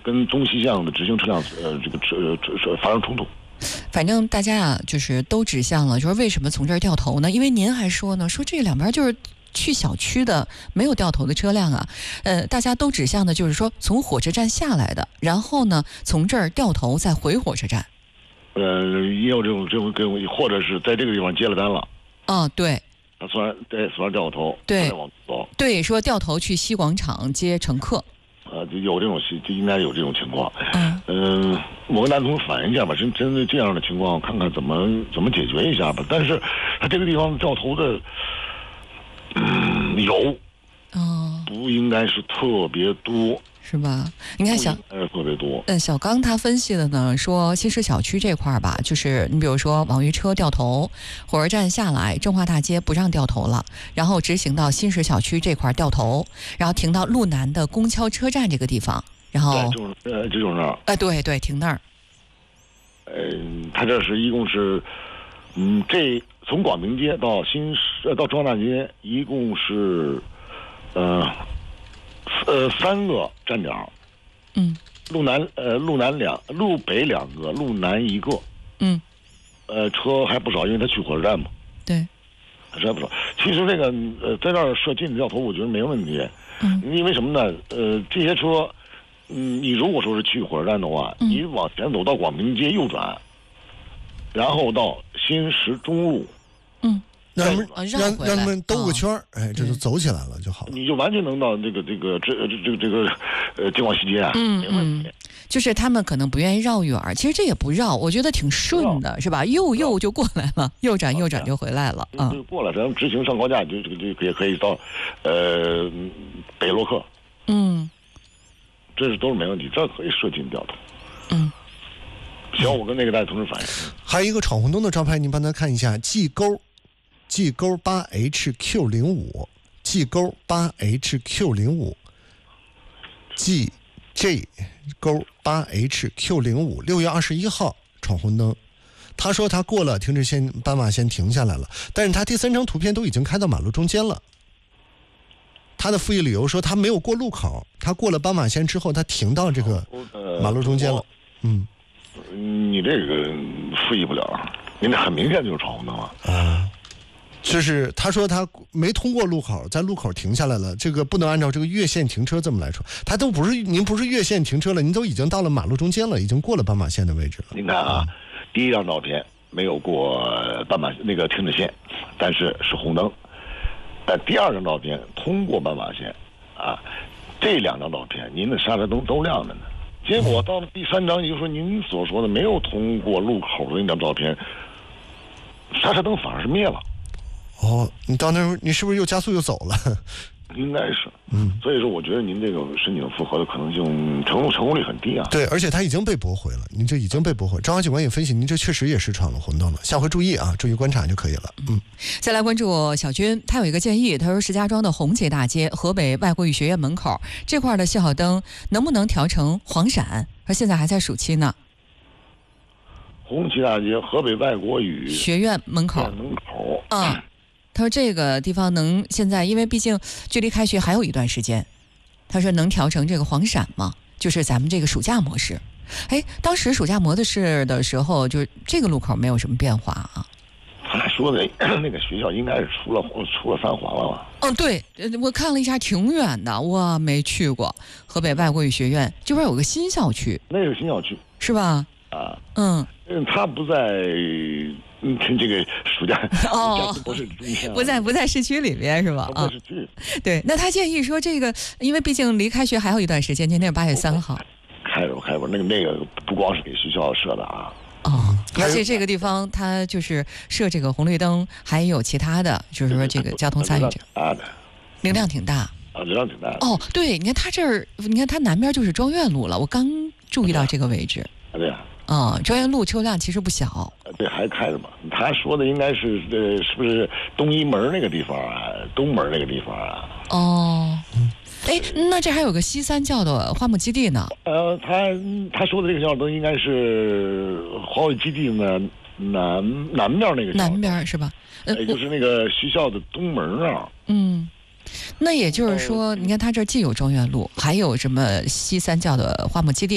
跟东西向的直行车辆发生冲突。 反正大家啊，就是都指向了，就是为什么从这儿掉头呢？因为您还说呢，说这两边就是去小区的没有掉头的车辆啊，大家都指向的就是说从火车站下来的，然后呢从这儿掉头再回火车站。 也有这种或者是在这个地方接了单了。 对。 他虽然掉头， 对， 往走， 对，说掉头去西广场接乘客。 就有这种就应该有这种情况。我跟大同反映一下吧，针对这样的情况，看看怎么解决一下吧。但是他这个地方掉头的，有，不应该是特别多。是吧？ 你看特别多。 小刚他分析的呢，说新市小区这块儿吧，就是你比如说网约车掉头，火车站下来，政化大街不让掉头了，然后直行到新市小区这块掉头，然后停到路南的公交车站这个地方，然后这就是那儿。 对，停那儿。 他这是一共是，这从广明街到到中央大街一共是3个站点。路北2个，路南1个。车还不少，因为他去火车站嘛。 对， 车还不少。其实这个在这儿设禁止掉头，我觉得没问题。因为什么呢？这些车，你如果说是去火车站的话，你往前走到广明街右转，然后到新石中路。 让他们兜个圈这就走起来了就好了。 你就完全能到这个京广西街啊。 就是他们可能不愿意绕远，其实这也不绕，我觉得挺顺的，是吧？右就过来了，右转就回来了。 就过来，咱们直行上高架就也可以到北洛克。这都是没问题，这可以设禁掉头。行，我跟那个大家同志反映。 还有一个闯红灯的招牌，您帮他看一下，G 勾 8HQ05， G 勾 8HQ05， J 勾 8HQ05， 6月21号闯红灯。他说他过了停止线斑马线停下来了，但是他第3张图片都已经开到马路中间了。他的复议理由说他没有过路口，他过了斑马线之后他停到这个马路中间了。 你这个复议不了，你那很明显就是闯红灯了。 就是他说他没通过路口，在路口停下来了，这个不能按照这个越线停车这么来说。他都不是，您不是越线停车了，您都已经到了马路中间了，已经过了斑马线的位置了。 您看啊，第一张照片没有过斑马那个停止线，但是是红灯。但第2张照片通过斑马线这2张照片您的刹车灯都亮着呢。结果到了第3张，也就是说您所说的没有通过路口的那张照片，刹车灯反而是灭了。 你到那儿，你是不是又加速又走了？ 应该是。所以说我觉得您这个申请复核的可能性成功率很低啊。 对，而且他已经被驳回了，您这已经被驳回。张华警官也分析，您这确实也是闯了红灯了，下回注意注意观察就可以了。 再来关注小军，他有一个建议，他说石家庄的红旗大街、河北外国语学院门口这块的信号灯能不能调成黄闪？说现在还在暑期呢。 红旗大街、河北外国语学院门口。他说这个地方能现在，因为毕竟距离开学还有一段时间，他说能调成这个黄闪吗？就是咱们这个暑假模式。当时暑假模式的时候，就这个路口没有什么变化啊。 他说的那个学校应该是出了3环了吧？ 对，我看了一下，挺远的，我没去过。河北外国语学院这边有个新校区， 那是新校区是吧？ 他不在。这个暑假不在市区里面是吧？ 不在市区。 对，那他建议说这个，因为毕竟离开学还有一段时间，今天是8月3号。开吧， 那个不光是给学校设的啊。 而且这个地方它就是设这个红绿灯，还有其他的，就是说这个交通参与者。铃量挺大。铃量挺大。对，你看他这儿，你看他南边就是庄院路了，我刚注意到这个位置。 对呀。 庄园路车辆其实不小。 对，还开着嘛。他说的应该是是不是东一门那个地方啊？东门那个地方啊？ 那这还有个西三教的花木基地呢。 他说的这个教灯应该是华为基地呢南面那个。 南边是吧？ 也就是那个学校的东门啊。 那也就是说，你看他这既有庄园路，还有什么西三教的花木基地。